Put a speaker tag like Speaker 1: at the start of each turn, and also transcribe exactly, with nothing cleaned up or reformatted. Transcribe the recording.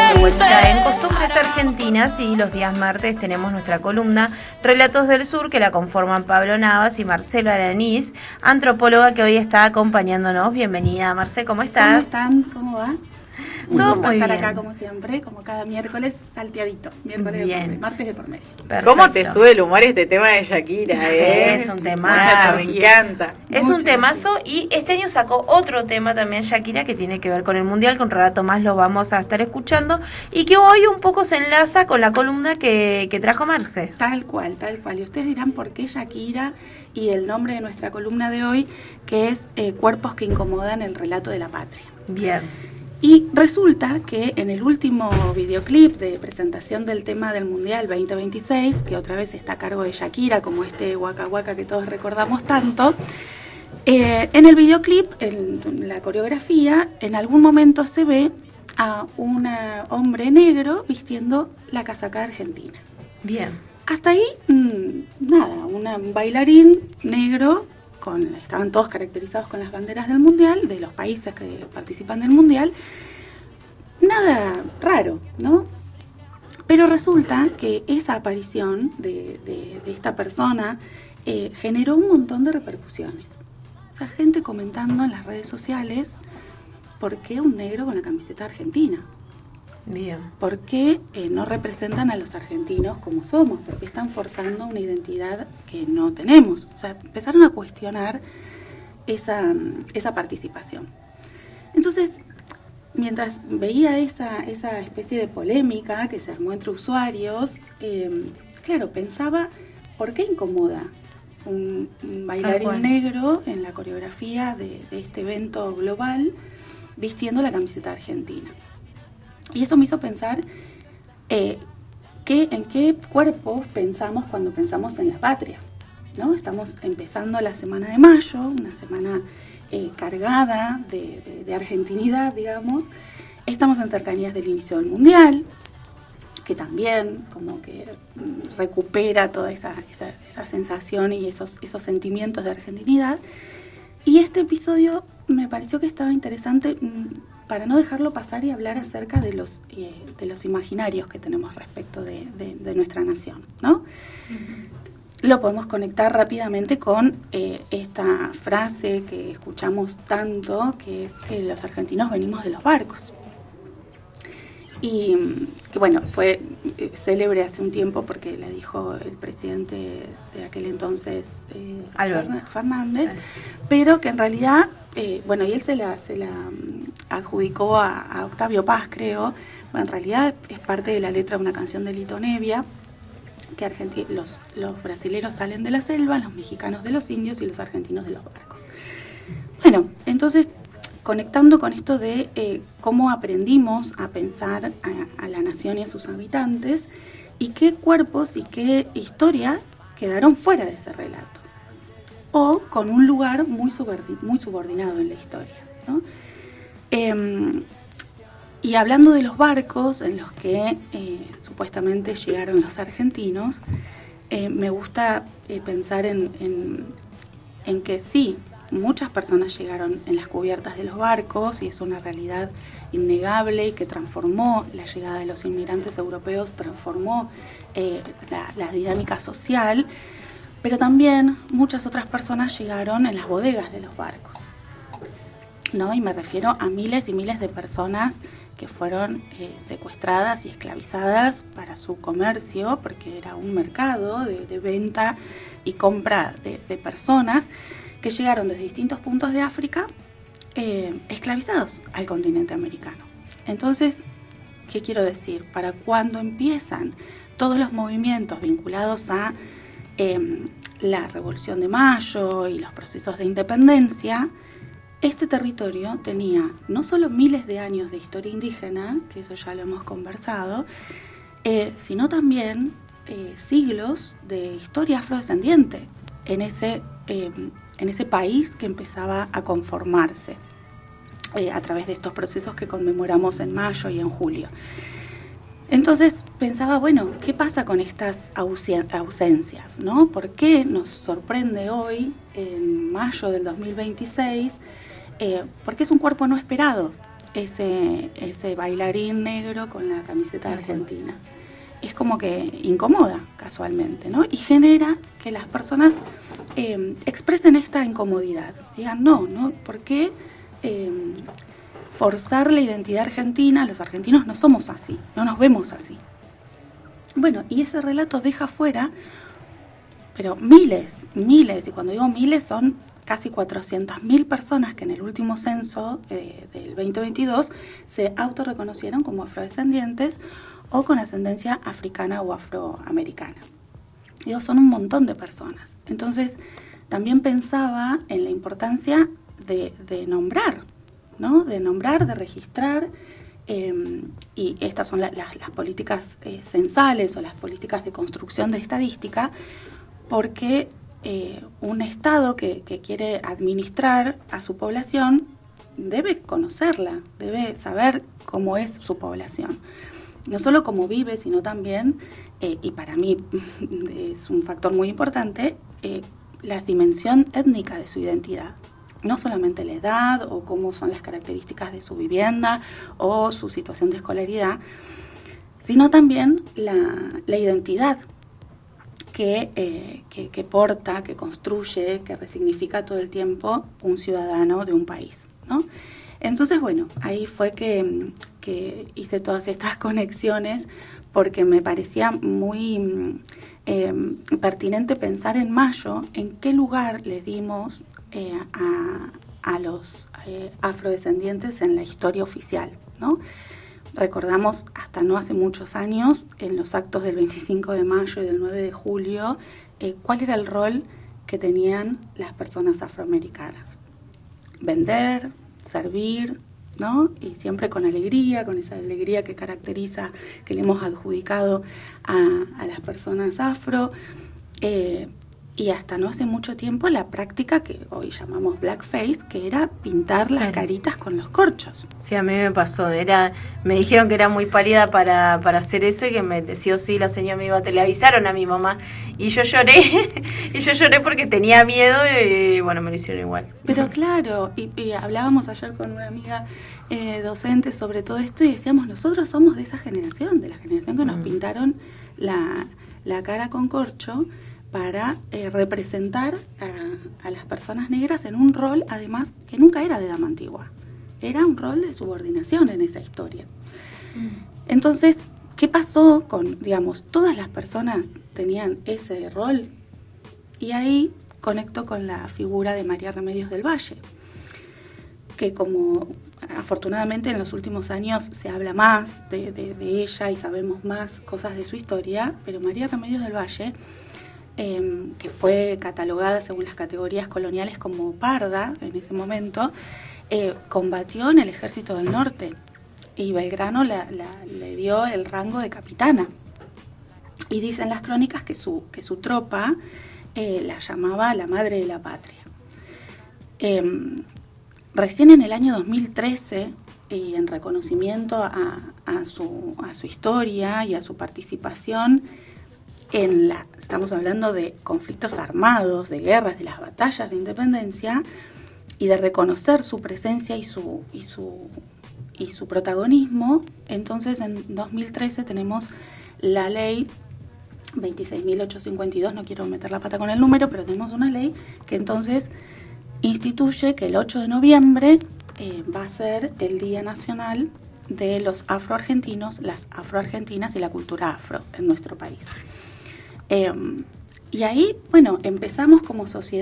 Speaker 1: de vuelta en Costumbres Argentinas y los días martes tenemos nuestra columna Relatos del Sur, que la conforman Pablo Navas y Marcelo Alanís, antropóloga que hoy está acompañándonos. Bienvenida, Marce, ¿cómo estás?
Speaker 2: ¿Cómo están? ¿Cómo va? Un
Speaker 1: Todo
Speaker 2: gusto
Speaker 1: muy
Speaker 2: estar
Speaker 1: bien.
Speaker 2: acá como siempre, como cada miércoles, salteadito. Miércoles
Speaker 1: Bien.
Speaker 2: de por medio, martes de por medio.
Speaker 1: Perfecto.
Speaker 3: ¿Cómo te sube el humor este tema de Shakira? ¿eh?
Speaker 1: Es un
Speaker 3: Mucha
Speaker 1: temazo.
Speaker 3: me encanta.
Speaker 1: Es
Speaker 2: Mucha
Speaker 1: un temazo y este año sacó otro tema también Shakira que tiene que ver con el Mundial, que un rato más lo vamos a estar escuchando y que hoy un poco se enlaza con la columna que, que trajo Marce.
Speaker 2: Tal cual, tal cual. Y ustedes dirán por qué Shakira y el nombre de nuestra columna de hoy, que es eh, Cuerpos que incomodan el relato de la patria.
Speaker 1: Bien.
Speaker 2: Y resulta que en el último videoclip de presentación del tema del Mundial veinte veintiséis, que otra vez está a cargo de Shakira, como este Waka Waka que todos recordamos tanto, eh, en el videoclip, en la coreografía, en algún momento se ve a un hombre negro vistiendo la casaca argentina.
Speaker 1: Bien.
Speaker 2: Hasta ahí, mmm, nada, una, un bailarín negro. Con, estaban todos caracterizados con las banderas del Mundial, de los países que participan del Mundial. Nada raro, ¿no? Pero resulta que esa aparición de, de, de esta persona eh, generó un montón de repercusiones. O sea, gente comentando en las redes sociales por qué un negro con la camiseta argentina.
Speaker 1: Bien.
Speaker 2: ¿Por qué eh, no representan a los argentinos como somos? ¿Por qué están forzando una identidad que no tenemos? O sea, empezaron a cuestionar esa, esa participación. Entonces, mientras veía esa, esa especie de polémica que se armó entre usuarios, eh, claro, pensaba, ¿por qué incomoda un, un bailarín negro en la coreografía de, de este evento global vistiendo la camiseta argentina? Y eso me hizo pensar eh, que, en qué cuerpos pensamos cuando pensamos en la patria, ¿no? Estamos empezando la semana de mayo, una semana eh, cargada de, de, de argentinidad, digamos. Estamos en cercanías del inicio del Mundial, que también como que mm, recupera toda esa, esa, esa sensación y esos, esos sentimientos de argentinidad. Y este episodio me pareció que estaba interesante mmm, para no dejarlo pasar y hablar acerca de los, eh, de los imaginarios que tenemos respecto de, de, de nuestra nación, ¿no? Uh-huh. Lo podemos conectar rápidamente con eh, esta frase que escuchamos tanto, que es que los argentinos venimos de los barcos. Y que bueno, fue eh, célebre hace un tiempo porque la dijo el presidente de aquel entonces, eh,
Speaker 1: Alberto
Speaker 2: Fernández, pero que en realidad, eh, bueno, y él se la, se la um, adjudicó a, a Octavio Paz, creo. Bueno, en realidad es parte de la letra de una canción de Lito Nevia, que argenti- los, los brasileros salen de la selva, los mexicanos de los indios y los argentinos de los barcos. Bueno, entonces, conectando con esto de eh, cómo aprendimos a pensar a, a la nación y a sus habitantes, y qué cuerpos y qué historias quedaron fuera de ese relato, o con un lugar muy, subordi- muy subordinado en la historia, ¿no? Eh, y hablando de los barcos en los que eh, supuestamente llegaron los argentinos, eh, me gusta eh, pensar en, en, en que sí, muchas personas llegaron en las cubiertas de los barcos y es una realidad innegable y que transformó la llegada de los inmigrantes europeos, transformó eh, la, la dinámica social, pero también muchas otras personas llegaron en las bodegas de los barcos, ¿no? Y me refiero a miles y miles de personas que fueron eh, secuestradas y esclavizadas para su comercio, porque era un mercado de, de venta y compra de, de personas que llegaron desde distintos puntos de África eh, esclavizados al continente americano. Entonces, ¿qué quiero decir? Para cuando empiezan todos los movimientos vinculados a eh, la Revolución de Mayo y los procesos de independencia, este territorio tenía no solo miles de años de historia indígena, que eso ya lo hemos conversado, eh, sino también eh, siglos de historia afrodescendiente en ese eh, en ese país que empezaba a conformarse eh, a través de estos procesos que conmemoramos en mayo y en julio. Entonces pensaba, bueno, ¿qué pasa con estas ausencias, ¿no? ¿Por qué nos sorprende hoy, en mayo del dos mil veintiséis? Eh, porque es un cuerpo no esperado. ese, ese bailarín negro con la camiseta de Argentina. Es como que incomoda casualmente, ¿no? Y genera que las personas eh, expresen esta incomodidad. Digan, no, ¿no? ¿Por qué eh, forzar la identidad argentina? Los argentinos no somos así, no nos vemos así. Bueno, y ese relato deja fuera, pero miles, miles, y cuando digo miles son casi cuatrocientas mil personas que en el último censo eh, del veinte veintidós se autorreconocieron como afrodescendientes o con ascendencia africana o afroamericana. Digo, son un montón de personas. Entonces, también pensaba en la importancia de, de nombrar, ¿no? De nombrar, de registrar, eh, y estas son la, las, las políticas eh, censales o las políticas de construcción de estadística, porque eh, un Estado que, que quiere administrar a su población debe conocerla, debe saber cómo es su población. No solo cómo vive, sino también, eh, y para mí es un factor muy importante, eh, la dimensión étnica de su identidad. No solamente la edad o cómo son las características de su vivienda o su situación de escolaridad, sino también la, la identidad que, eh, que, que porta, que construye, que resignifica todo el tiempo un ciudadano de un país, ¿no? Entonces, bueno, ahí fue que, que hice todas estas conexiones porque me parecía muy eh, pertinente pensar en mayo en qué lugar le dimos eh, a, a los eh, afrodescendientes en la historia oficial, ¿no? Recordamos hasta no hace muchos años, en los actos del veinticinco de mayo y del nueve de julio, eh, cuál era el rol que tenían las personas afroamericanas. Vender, servir, ¿no? Y siempre con alegría, con esa alegría que caracteriza, que le hemos adjudicado a, a las personas afro, eh, y hasta no hace mucho tiempo la práctica que hoy llamamos blackface, que era pintar las claro. caritas con los corchos.
Speaker 1: Sí, a mí me pasó, era, me dijeron que era muy pálida para, para hacer eso y que me sí o sí la señora me iba a, le avisaron a mi mamá y yo lloré, y yo lloré porque tenía miedo y bueno, me lo hicieron igual.
Speaker 2: Pero claro, y, y hablábamos ayer con una amiga eh, docente sobre todo esto y decíamos, nosotros somos de esa generación, de la generación que nos mm. pintaron la, la cara con corcho, para eh, representar a, a las personas negras en un rol, además, que nunca era de dama antigua. Era un rol de subordinación en esa historia. Mm. Entonces, ¿qué pasó con, digamos, todas las personas tenían ese rol? Y ahí conecto con la figura de María Remedios del Valle, que como afortunadamente en los últimos años se habla más de, de, de ella y sabemos más cosas de su historia, pero María Remedios del Valle, Eh, que fue catalogada según las categorías coloniales como parda en ese momento, eh, combatió en el Ejército del Norte y Belgrano la, la, le dio el rango de capitana. Y dicen las crónicas que su, que su tropa eh, la llamaba la madre de la patria. Eh, recién en el año dos mil trece, y en reconocimiento a, a, su, a su historia y a su participación, en la, estamos hablando de conflictos armados, de guerras, de las batallas de independencia, y de reconocer su presencia y su, y su, y su protagonismo. Entonces en dos mil trece tenemos la ley veintiséis mil ochocientos cincuenta y dos, no quiero meter la pata con el número, pero tenemos una ley que entonces instituye que el ocho de noviembre eh, va a ser el Día Nacional de los afroargentinos, las afroargentinas y la cultura afro en nuestro país. Eh, y ahí, bueno, empezamos como sociedad